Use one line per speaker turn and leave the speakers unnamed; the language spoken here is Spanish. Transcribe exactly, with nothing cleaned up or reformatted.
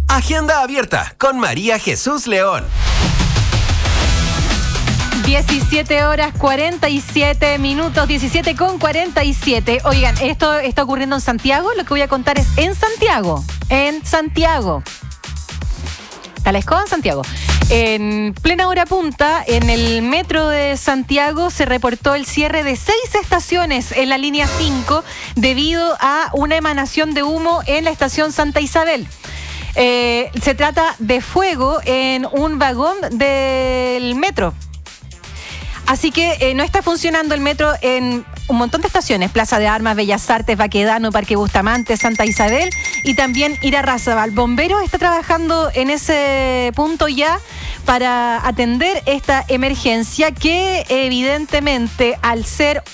Agenda abierta con María Jesús León.
diecisiete horas cuarenta y siete minutos, diecisiete con cuarenta y siete. Oigan, esto está ocurriendo en Santiago. Lo que voy a contar es en Santiago. En Santiago. Talesco, en Santiago. En plena hora punta, en el metro de Santiago se reportó el cierre de seis estaciones en la línea cinco debido a una emanación de humo en la estación Santa Isabel. Eh, se trata de fuego en un vagón del metro. Así que eh, no está funcionando el metro en un montón de estaciones: Plaza de Armas, Bellas Artes, Baquedano, Parque Bustamante, Santa Isabel y también Irarrázaval. Bomberos está trabajando en ese punto ya para atender esta emergencia que evidentemente, al ser